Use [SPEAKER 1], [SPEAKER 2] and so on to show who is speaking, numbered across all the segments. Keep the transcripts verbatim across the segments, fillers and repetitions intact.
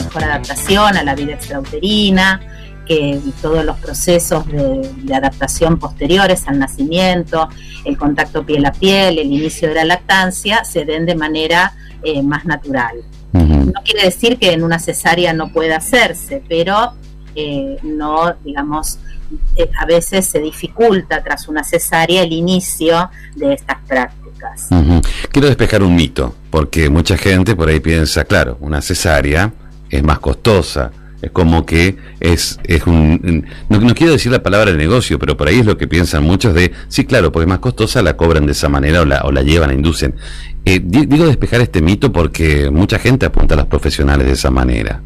[SPEAKER 1] mejor adaptación a la vida extrauterina, que todos los procesos de, de adaptación posteriores al nacimiento, el contacto piel a piel, el inicio de la lactancia, se den de manera eh, más natural. Uh-huh. No quiere decir que en una cesárea no pueda hacerse, pero eh, no, digamos, eh, a veces se dificulta tras una cesárea el inicio de estas prácticas.
[SPEAKER 2] Uh-huh. Quiero despejar un mito, porque mucha gente por ahí piensa, claro, una cesárea es más costosa. Es como que es es un... No, no quiero decir la palabra de negocio, pero por ahí es lo que piensan muchos de... Sí, claro, porque es más costosa, la cobran de esa manera o la, o la llevan, la inducen. Eh, digo despejar este mito porque mucha gente apunta a los profesionales de esa manera.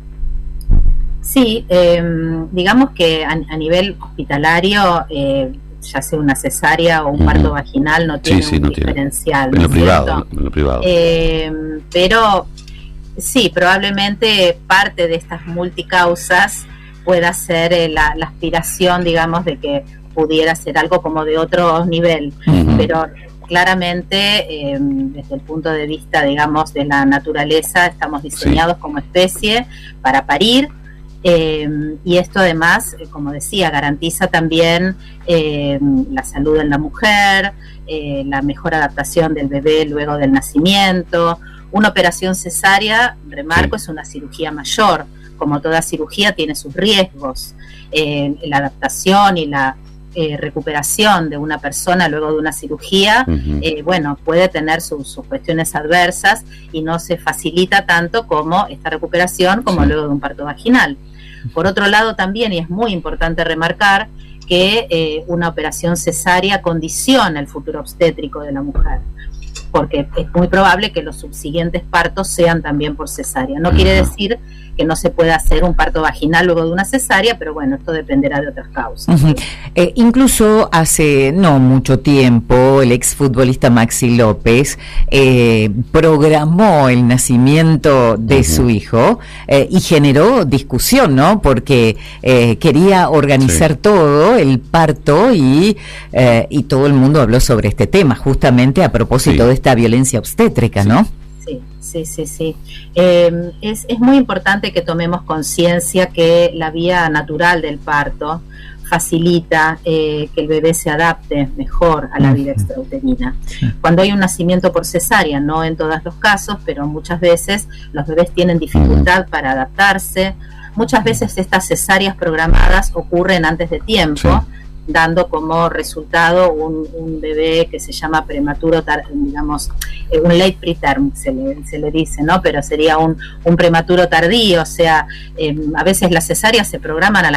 [SPEAKER 1] Sí, eh, digamos que a, a nivel hospitalario, eh, ya sea una cesárea o un uh-huh. parto vaginal, no tiene sí, sí, un no diferencial.
[SPEAKER 2] Tiene. En, lo privado, en lo privado.
[SPEAKER 1] Eh, pero... Sí, probablemente parte de estas multicausas pueda ser eh, la, la aspiración, digamos, de que pudiera ser algo como de otro nivel, uh-huh. pero claramente eh, desde el punto de vista, digamos, de la naturaleza, estamos diseñados sí. como especie para parir, eh, y esto además, eh, como decía, garantiza también eh, la salud en la mujer, eh, la mejor adaptación del bebé luego del nacimiento. Una operación cesárea, remarco, sí. es una cirugía mayor. Como toda cirugía tiene sus riesgos. Eh, la adaptación y la eh, recuperación de una persona luego de una cirugía, uh-huh. eh, bueno, puede tener sus, sus cuestiones adversas y no se facilita tanto como esta recuperación como sí. luego de un parto vaginal. Por otro lado también, y es muy importante remarcar, que eh, una operación cesárea condiciona el futuro obstétrico de la mujer, porque es muy probable que los subsiguientes partos sean también por cesárea. No uh-huh. quiere decir que no se pueda hacer un parto vaginal luego de una cesárea, pero bueno, esto dependerá de otras causas.
[SPEAKER 3] Uh-huh. Eh, incluso hace no mucho tiempo, el exfutbolista Maxi López eh, programó el nacimiento de uh-huh. su hijo eh, y generó discusión, ¿no? Porque eh, quería organizar sí. todo, el parto, y, eh, y todo el mundo habló sobre este tema, justamente a propósito sí. de esta violencia obstétrica, sí. ¿no?
[SPEAKER 1] Sí, sí, sí, sí. Eh, es, es muy importante que tomemos conciencia que la vía natural del parto facilita eh, que el bebé se adapte mejor a la vida extrauterina. Cuando hay un nacimiento por cesárea, no en todos los casos, pero muchas veces los bebés tienen dificultad para adaptarse. Muchas veces estas cesáreas programadas ocurren antes de tiempo, sí. dando como resultado un, un bebé que se llama prematuro, tar, digamos, eh, un late preterm se le, se le dice, ¿no? Pero sería un, un prematuro tardío, o sea, eh, a veces las cesáreas se programan a las